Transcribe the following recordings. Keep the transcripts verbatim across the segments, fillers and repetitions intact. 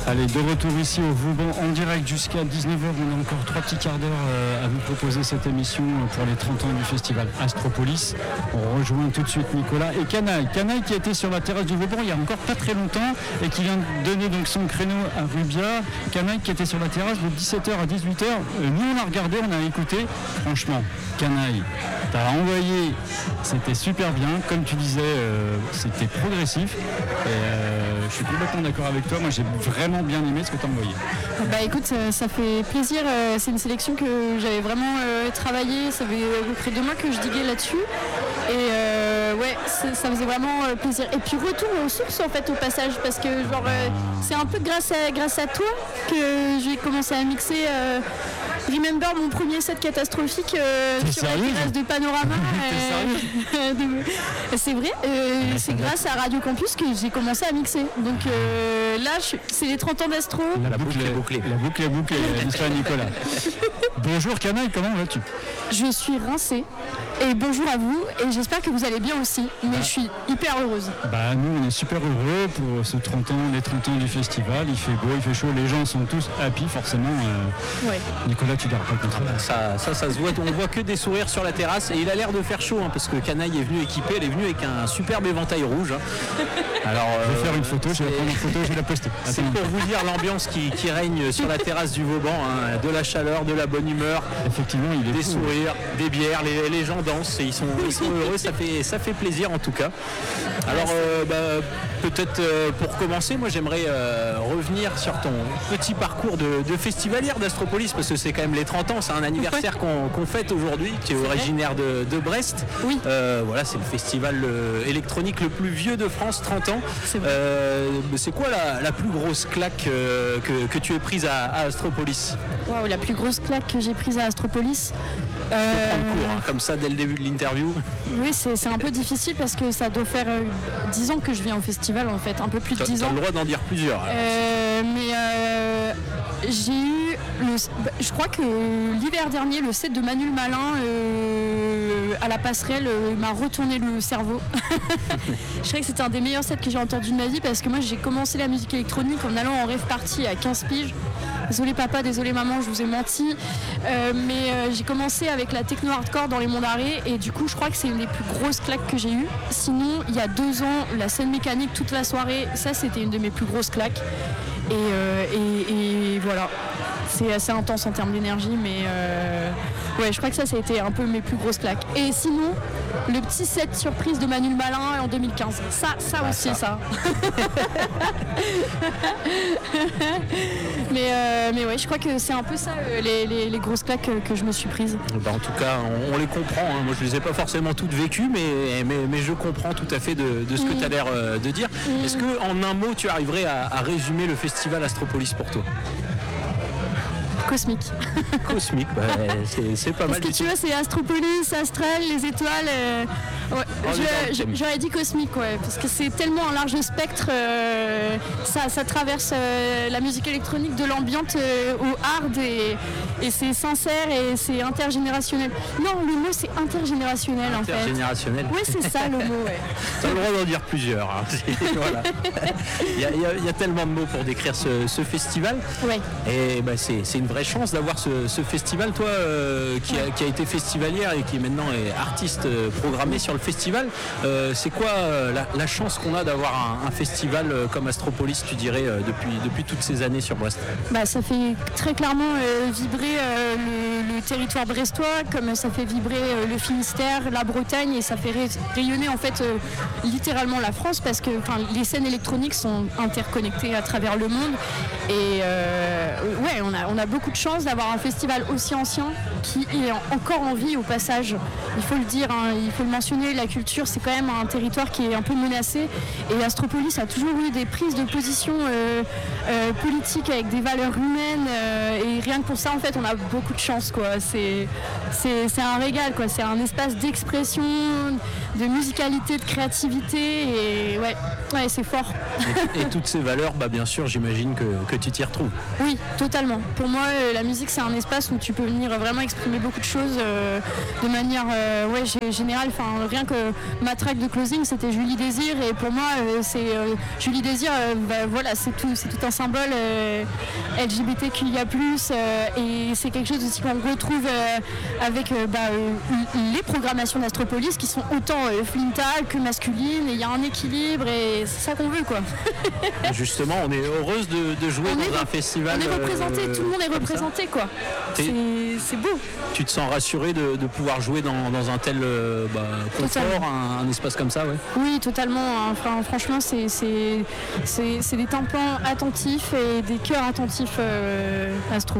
Allez, de retour ici au Vauban en direct jusqu'à dix-neuf heures. On a encore trois petits quarts d'heure à vous proposer cette émission pour les trente ans du festival Astropolis. On rejoint tout de suite Nicolas et Canaille. Canaille qui était sur la terrasse du Vauban il y a encore pas très longtemps et qui vient de donner donc son créneau à Rubia. Canaille qui était sur la terrasse de dix-sept heures à dix-huit heures. Nous on a regardé, on a écouté. Franchement, Canaille, t'as envoyé, c'était super bien. Comme tu disais, euh, c'était progressif. Et euh, je suis complètement d'accord avec toi. Moi j'ai vraiment bien aimé ce que tu as envoyé. Bah écoute, ça, ça fait plaisir. C'est une sélection que j'avais vraiment euh, travaillé. Ça fait à peu près deux mois que je diguais là-dessus. Et euh, ouais, ça faisait vraiment euh, plaisir. Et puis retour aux sources en fait au passage, parce que genre euh, c'est un peu grâce à, grâce à toi que j'ai commencé à mixer euh, Remember, mon premier set catastrophique euh, sur la terrasse de Panorama. euh, de... C'est vrai, euh, c'est grâce à Radio Campus que j'ai commencé à mixer. Donc euh, là, je... c'est les trente ans d'Astro. La, la boucle est bouclée. La boucle est bouclée, l'histoire Nicolas. Bonjour Canaille, comment vas-tu? Je suis rincée. Et bonjour à vous, et j'espère que vous allez bien aussi, mais ah. je suis hyper heureuse. Bah nous on est super heureux pour ce trente ans, les trente ans du festival, il fait beau, il fait chaud, les gens sont tous happy forcément. Euh... Ouais. Nicolas, tu gardes pas le contraire. Ah, ça, ça, ça se voit, on voit que des sourires sur la terrasse, et il a l'air de faire chaud, hein, parce que Canaille est venu équipé, elle est venue avec un superbe éventail rouge. Hein. Alors, euh, je vais faire une photo, je vais prendre une photo, je vais la poster. C'est pour vous dire l'ambiance qui, qui règne sur la terrasse du Vauban, hein, de la chaleur, de la bonne humeur, effectivement, il est des fou, sourires, hein. Des bières, les, les gens dansent et ils sont Ils sont heureux, ça fait, ça fait plaisir en tout cas. Alors euh, bah, peut-être euh, pour commencer, moi j'aimerais euh, revenir sur ton petit parcours de, de festivalière d'Astropolis, parce que c'est quand même les trente ans, c'est un anniversaire qu'on, qu'on fête aujourd'hui, qui est originaire de, de Brest. Oui. Euh, voilà, c'est le festival euh, électronique le plus vieux de France, trente ans. C'est, euh, c'est quoi la, la plus grosse claque euh, que, que tu aies prise à, à Astropolis? Wow, la plus grosse claque que j'ai prise à Astropolis. Euh... Cours, hein, comme ça dès le début de l'interview. Oui, c'est, c'est un peu difficile parce que ça doit faire euh, dix ans que je viens au festival en fait, un peu plus de dix ans. Tu as le droit d'en dire plusieurs. Euh, mais euh, j'ai eu, le, je crois que l'hiver dernier, le set de Manu le Malin euh, à la passerelle euh, m'a retourné le cerveau. Je crois que c'était un des meilleurs sets que j'ai entendu de ma vie, parce que moi j'ai commencé la musique électronique en allant en rave party à quinze piges. Désolé papa, désolé maman, je vous ai menti. Euh, mais euh, j'ai commencé avec la techno hardcore dans les monts d'arrêt, et du coup je crois que c'est une des plus grosses claques que j'ai eues. Sinon, il y a deux ans, la scène mécanique toute la soirée, ça c'était une de mes plus grosses claques. Et, euh, et, et voilà, c'est assez intense en termes d'énergie, mais euh, ouais, je crois que ça, ça a été un peu mes plus grosses claques. Et sinon, le petit set surprise de Manu le Malin en deux mille quinze, ça, ça ah, aussi, ça. ça. mais, euh, mais ouais, je crois que c'est un peu ça, les, les, les grosses claques que, que je me suis prises. Bah en tout cas, on, on les comprend. Hein. Moi, je les ai pas forcément toutes vécues, mais, mais, mais je comprends tout à fait de, de ce mmh. que tu as l'air de dire. Mmh. Est-ce qu'en un mot, tu arriverais à, à résumer le festival Astropolis pour toi? Cosmique. Cosmique, bah, c'est, c'est pas mal. Parce que tu vois, c'est Astropolis, Astral, les étoiles. Euh, ouais. je, je, j'aurais dit cosmique, ouais, parce que c'est tellement un large spectre. Euh, ça, ça traverse euh, la musique électronique de l'ambiante euh, au hard, et, et c'est sincère et c'est intergénérationnel. Non, le mot c'est intergénérationnel, intergénérationnel. en fait. Intergénérationnel. Oui, c'est ça le mot. Ouais. Tu as le droit d'en dire plusieurs. Hein. Voilà. Il y, a, il, y a, il y a tellement de mots pour décrire ce, ce festival. Ouais. Et bah, c'est, c'est une vraie chance d'avoir ce, ce festival, toi euh, qui, a, qui a été festivalière et qui maintenant est artiste euh, programmé sur le festival. Euh, c'est quoi euh, la, la chance qu'on a d'avoir un, un festival euh, comme Astropolis, tu dirais, euh, depuis, depuis toutes ces années sur Brest? Bah, ça fait très clairement euh, vibrer euh, le, le territoire brestois, comme ça fait vibrer euh, le Finistère, la Bretagne, et ça fait rayonner en fait euh, littéralement la France, parce que les scènes électroniques sont interconnectées à travers le monde. Et euh, ouais, on a, on a beaucoup de chance d'avoir un festival aussi ancien qui est encore en vie au passage. Il faut le dire, hein, il faut le mentionner, la culture c'est quand même un territoire qui est un peu menacé, et Astropolis a toujours eu des prises de position euh, euh, politiques avec des valeurs humaines, euh, et rien que pour ça en fait on a beaucoup de chance, quoi. C'est, c'est, c'est un régal, quoi. C'est un espace d'expression, de musicalité, de créativité, et ouais, ouais c'est fort. Et, et toutes ces valeurs, bah, bien sûr j'imagine que, que tu t'y retrouves. Oui, totalement. Pour moi, la musique, c'est un espace où tu peux venir vraiment exprimer exprimer beaucoup de choses euh, de manière euh, ouais, g- générale. Enfin, rien que ma track de closing, c'était Julie Désir, et pour moi, euh, c'est euh, Julie Désir, euh, bah, voilà, c'est tout, c'est tout un symbole euh, L G B T Q I A plus, euh, et c'est quelque chose aussi qu'on retrouve euh, avec euh, bah, euh, les programmations d'Astropolis qui sont autant euh, flintales que masculines, et il y a un équilibre, et c'est ça qu'on veut, quoi. Justement, on est heureuse de, de jouer On dans est, un festival. on est représenté, euh, tout le monde est comme ça. représenté, quoi. T'es- C'est, c'est beau. Tu te sens rassuré de, de pouvoir jouer dans, dans un tel euh, bah, confort, Totalement. un, un espace comme ça, ouais. Oui, totalement. Enfin, franchement, c'est, c'est, c'est, c'est des tympans attentifs et des cœurs attentifs, euh, Astro.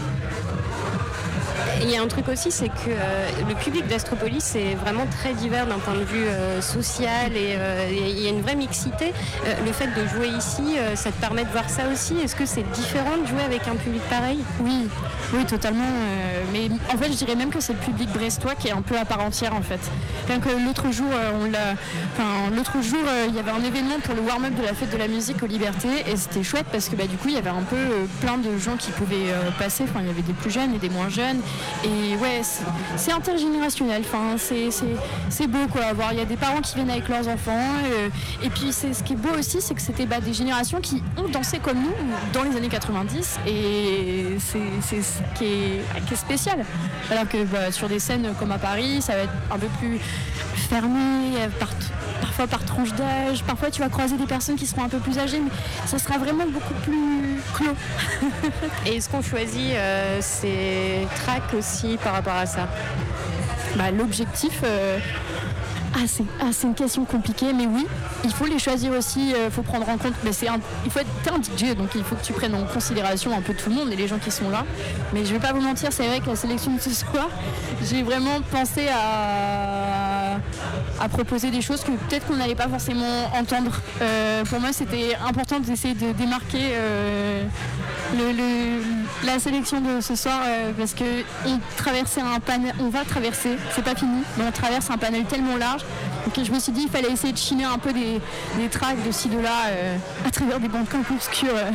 Il y a un truc aussi, c'est que euh, le public d'Astropolis est vraiment très divers d'un point de vue euh, social, et euh, et il y a une vraie mixité. Euh, le fait de jouer ici, euh, ça te permet de voir ça aussi. Est-ce que c'est différent de jouer avec un public pareil ? Oui, oui, totalement. euh, mais en fait, je dirais même que c'est le public brestois qui est un peu à part entière, en fait. Rien que l'autre jour, euh, on l'a, enfin, l'autre jour, euh, il y avait un événement pour le warm-up de la fête de la musique aux Libertés, et c'était chouette parce que bah, du coup, il y avait un peu euh, plein de gens qui pouvaient euh, passer. Enfin, il y avait des plus jeunes et des moins jeunes. Et ouais, c'est, c'est intergénérationnel. Enfin, c'est, c'est, c'est beau, quoi. à voir. Il y a des parents qui viennent avec leurs enfants. euh, et puis, c'est, ce qui est beau aussi, c'est que c'était bah, des générations qui ont dansé comme nous dans les années quatre-vingt-dix. Et c'est, c'est ce qui est, qui est spécial. Alors que bah, sur des scènes comme à Paris, ça va être un peu plus fermé, euh, par, parfois par tranche d'âge. Parfois, tu vas croiser des personnes qui seront un peu plus âgées, mais ça sera vraiment beaucoup plus clos. Et est-ce qu'on choisit euh, ces tracks aussi par rapport à ça ? Bah, l'objectif, euh, ah, c'est, ah, c'est une question compliquée, mais oui, il faut les choisir aussi. Il euh, faut prendre en compte. Mais c'est un, il faut être, t'es un D J, donc il faut que tu prennes en considération un peu tout le monde et les gens qui sont là. Mais je vais pas vous mentir, c'est vrai que la sélection de ce soir, j'ai vraiment pensé à, à proposer des choses que peut-être qu'on n'allait pas forcément entendre. Euh, pour moi, c'était important d'essayer de démarquer euh, le, le- la sélection de ce soir euh, parce que on traversait un panel, on va traverser, c'est pas fini, mais on traverse un panel tellement large. Donc je me suis dit il fallait essayer de chiner un peu des, des tracks de ci de là euh, à travers des bandes un peu obscures. euh.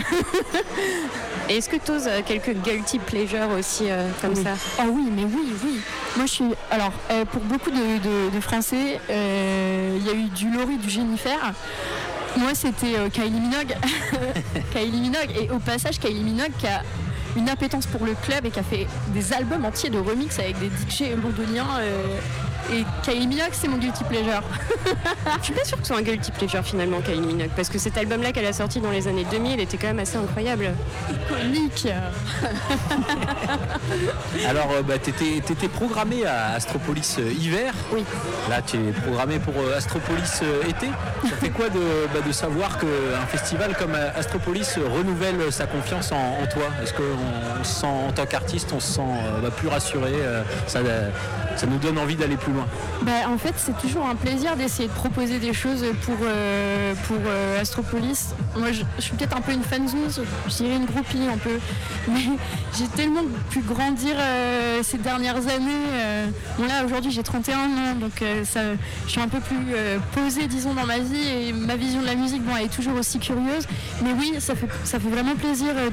Et est-ce que tu oses quelques guilty pleasures aussi euh, comme Oui. ça ? Oh oui, mais oui, oui. Moi, je suis. Alors, euh, pour beaucoup de, de- de Français, euh, il y a eu du Laurie, du Jennifer. Moi, c'était euh, Kylie Minogue. Kylie Minogue. Et au passage, Kylie Minogue qui a une appétence pour le club et qui a fait des albums entiers de remix avec des D J londoniens. euh, et Kylie Minogue, c'est mon guilty pleasure. Je suis pas sûre que ce soit un guilty pleasure finalement, Kylie Minogue, parce que cet album-là qu'elle a sorti dans les années deux mille était quand même assez incroyable. Iconique. Alors, euh, bah, t'étais, t'étais programmé à Astropolis euh, hiver. Oui. Là, tu es programmé pour euh, Astropolis euh, été. Ça fait quoi de, bah, de savoir qu'un festival comme euh, Astropolis euh, renouvelle sa confiance en, en toi ? Est-ce qu'on se sent, en tant qu'artiste, on se sent euh, bah, plus rassuré euh, ça, euh, ça nous donne envie d'aller plus loin. Bah, en fait, c'est toujours un plaisir d'essayer de proposer des choses pour, euh, pour euh, Astropolis. Moi, je, je suis peut-être un peu une fanzone, je dirais une groupie un peu. Mais j'ai tellement pu grandir euh, ces dernières années. euh. Bon, là, aujourd'hui, j'ai trente et un ans, donc euh, ça, je suis un peu plus euh, posée, disons, dans ma vie. Et ma vision de la musique, bon, elle est toujours aussi curieuse. Mais oui, ça fait, ça fait vraiment plaisir euh,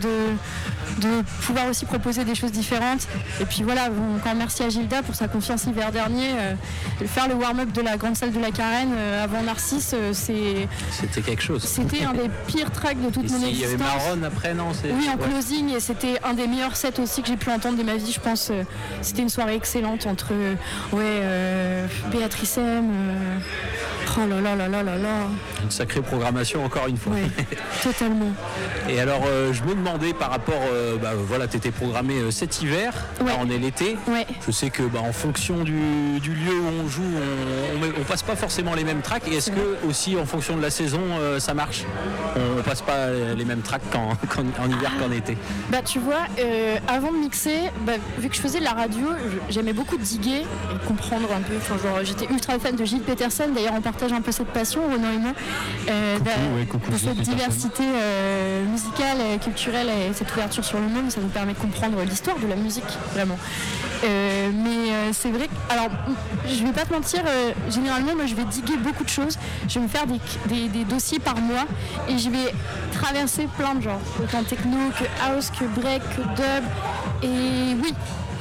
de, de pouvoir aussi proposer des choses différentes. Et puis voilà, bon, encore merci à Gilda pour sa confiance l'hiver dernier. Euh, faire le warm-up de la grande salle de la Carène euh, avant Narcisse, euh, c'est, C'était quelque chose. c'était un des pires tracks de toute Et mon si, il y avait existence. Maron après, non c'est... Oui, en ouais. closing, et c'était un des meilleurs sets aussi que j'ai pu entendre de ma vie, je pense. euh, C'était une soirée excellente entre euh, ouais, euh, Béatrice M. euh, oh là là là là là là. Une sacrée programmation, encore une fois. Ouais, totalement. Et alors, euh, je me demandais par rapport, euh, bah, voilà, tu étais programmé euh, cet hiver, Ouais. là on est l'été. Ouais. Je sais que bah, en fonction du, du lieu où on joue, on, on, met- on passe pas forcément les mêmes tracks. Et est-ce que aussi en fonction de la saison, euh, ça marche ? On, on passe pas les mêmes tracks qu'en, qu'en- en hiver qu'en été. Bah tu vois, euh, avant de mixer, bah, vu que je faisais de la radio, je- j'aimais beaucoup diguer et comprendre un peu. Enfin, genre, j'étais ultra fan de Gilles Peterson, d'ailleurs on partage un peu cette passion, Renaud et moi, euh, Coucou, d'a- ouais, coucou, de Gilles cette Peterson. diversité euh, musicale, euh, culturelle et cette ouverture sur le monde, ça nous permet de comprendre l'histoire de la musique, vraiment. Euh, mais euh, c'est vrai que, alors, je vais pas te mentir, euh, généralement, moi je vais diguer beaucoup de choses. Je vais me faire des, des- des dossiers par mois et je vais traverser plein de genres, autant techno que house, que break, que dub. Et oui,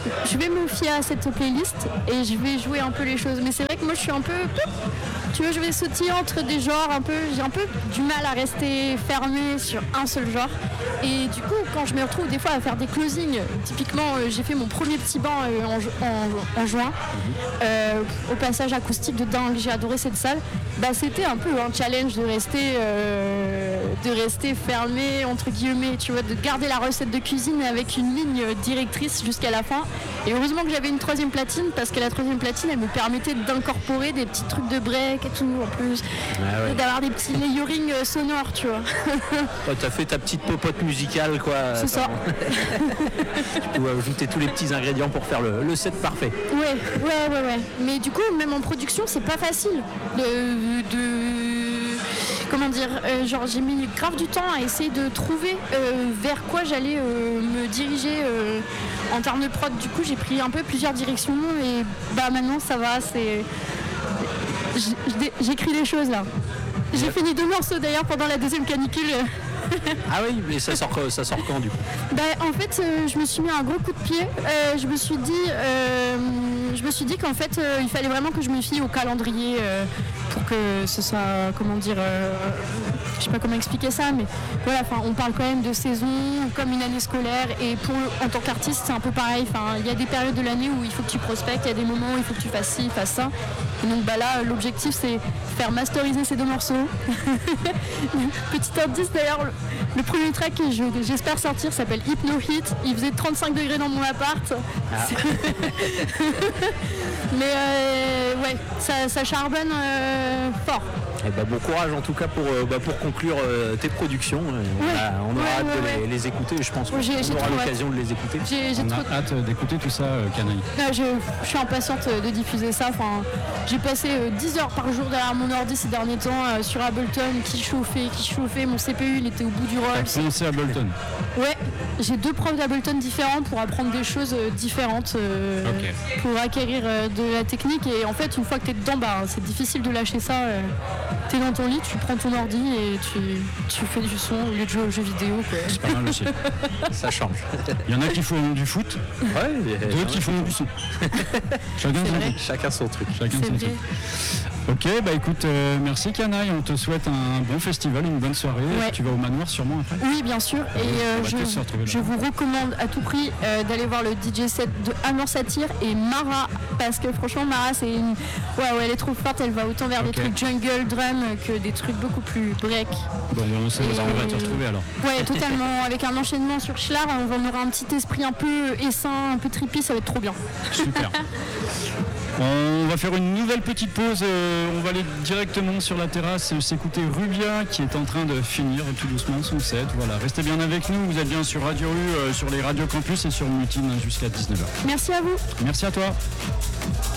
je vais me fier à cette playlist et je vais jouer un peu les choses. Mais c'est vrai que moi je suis un peu, tu vois, je vais sautiller entre des genres un peu, j'ai un peu du mal à rester fermée sur un seul genre. Et du coup, quand je me retrouve des fois à faire des closings, typiquement euh, j'ai fait mon premier petit banc euh, en, en, en juin, euh, au passage acoustique de dingue, j'ai adoré cette salle. Bah, c'était un peu un challenge de rester, euh, de rester fermé entre guillemets, tu vois, de garder la recette de cuisine avec une ligne directrice jusqu'à la fin. Et heureusement que j'avais une troisième platine parce que la troisième platine elle me permettait d'incorporer des petits trucs de break et tout en plus, ah ouais. Et d'avoir des petits layering sonores, tu vois. Ouais, t'as fait ta petite popote musicale quoi. C'est ça. Tu peux ajouter tous les petits ingrédients pour faire le, le set parfait. Ouais, ouais, ouais, ouais. Mais du coup, même en production, c'est pas facile de, de comment dire, euh, genre j'ai mis grave du temps à essayer de trouver euh, vers quoi j'allais euh, me diriger euh, en termes de prod. Du coup, j'ai pris un peu plusieurs directions et bah maintenant ça va. C'est j'écris des choses là. J'ai fini deux morceaux d'ailleurs pendant la deuxième canicule. Ah oui, mais ça sort, ça sort quand du coup? Bah, en fait, euh, je me suis mis un gros coup de pied. Euh, je me suis dit, euh, je me suis dit qu'en fait, euh, il fallait vraiment que je me fie au calendrier euh, pour que ce soit, comment dire, euh, je sais pas comment expliquer ça, mais voilà, enfin, on parle quand même de saison comme une année scolaire. Et pour en tant qu'artiste, c'est un peu pareil. Enfin, il y a des périodes de l'année où il faut que tu prospectes, il y a des moments où il faut que tu fasses ci, fasses ça. Et donc, bah là, l'objectif, c'est faire masteriser ces deux morceaux. Petit indice d'ailleurs. Le premier track que je, j'espère sortir s'appelle Hypno Hit. Il faisait trente-cinq degrés dans mon appart. Ah. Mais euh, ouais, ça, ça charbonne euh, fort. Eh ben, bon courage en tout cas pour, euh, bah, pour conclure euh, tes productions. Ouais. Bah, on aura ouais, hâte ouais, de ouais. les, les écouter. Je pense qu'on j'ai, j'ai aura trop l'occasion hâte. de les écouter. J'ai, j'ai on trop... a hâte d'écouter tout ça, euh, Canaille. Non, je, je suis impatiente de diffuser ça. Enfin, j'ai passé euh, dix heures par jour derrière mon ordi ces derniers temps euh, sur Ableton qui chauffait, qui chauffait. Mon C P U il était au bout du rôle. T'as commencé Ableton? Ouais, j'ai deux profs d'Ableton différents pour apprendre des choses euh, différentes euh, okay. pour acquérir euh, de la technique. Et en fait, une fois que t'es dedans, bah, c'est difficile de lâcher ça. Euh, t'es dans ton lit, tu prends ton ordi et tu, tu fais du son au lieu de jouer aux jeux vidéo. Quoi. C'est pas mal aussi. Ça change. Il y en a qui font du foot, ouais, d'autres qui font du son. Chacun son truc. Chacun son truc. Chacun son truc. Ok, bah écoute, euh, merci Canaille, on te souhaite un bon festival, une bonne soirée. Ouais. Tu vas au Manoir sûrement après? Oui, bien sûr. Et euh, je, je vous recommande à tout prix euh, d'aller voir le D J set de Amor Satyr et Mara, parce que franchement Mara c'est une... ouais, ouais, elle est trop forte, elle va autant vers okay. des trucs jungle, drum que des trucs beaucoup plus break. Bon, on sait, et... on va te retrouver alors. Ouais, totalement, avec un enchaînement sur Schlar, on aura un petit esprit un peu essaim, un peu trippy, ça va être trop bien. Super. On va faire une nouvelle petite pause, euh, on va aller directement sur la terrasse s'écouter Rubia qui est en train de finir tout doucement son set. Voilà, restez bien avec nous, vous êtes bien sur Radio U, euh, sur les radios campus et sur Mutine jusqu'à dix-neuf heures. Merci à vous. Merci à toi.